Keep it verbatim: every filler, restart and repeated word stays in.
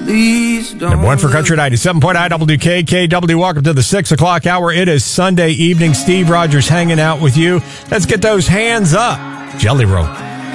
Please don't. Number one for Country ninety-seven point nine W K K W. Welcome to the six o'clock hour. It is Sunday evening. Steve Rogers hanging out with you. Let's get those hands up. Jelly Roll.